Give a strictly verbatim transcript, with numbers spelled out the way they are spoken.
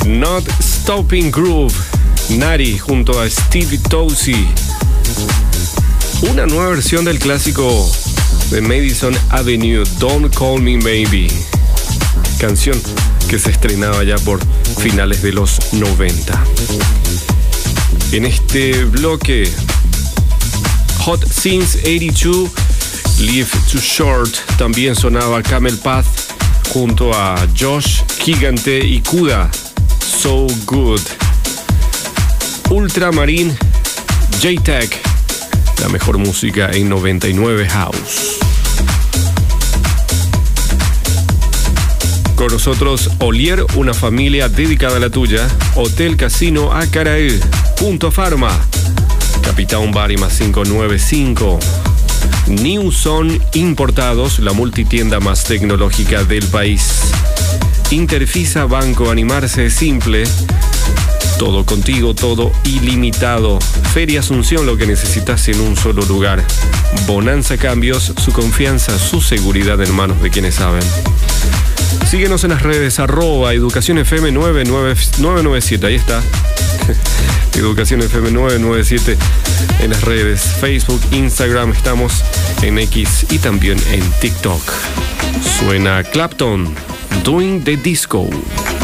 Not Stopping Groove, Nari junto a Steve Tosi. Una nueva versión del clásico de Madison Avenue, Don't Call Me Baby. Canción que se estrenaba ya por finales de los noventa. En este bloque, Hot Since ochenta y dos, Live Too Short. También sonaba Camel Path junto a Josh Gigante y Kuda, So Good. Ultramarine, J-Tech, la mejor música en noventa y nueve House. Con nosotros, Olier, una familia dedicada a la tuya. Hotel Casino Acaraí, Punto Pharma, Capitán Bar y más cinco nueve cinco. New Son Importados, la multitienda más tecnológica del país. Interfisa Banco, animarse es simple. Todo contigo, todo ilimitado. Feria Asunción, lo que necesitas en un solo lugar. Bonanza Cambios, su confianza, su seguridad en manos de quienes saben. Síguenos en las redes, arroba Educación F M nueve nueve nueve siete, ahí está. Educación F M nueve nueve siete en las redes, Facebook, Instagram, estamos en X y también en TikTok. Suena Clapton, Doing the Disco.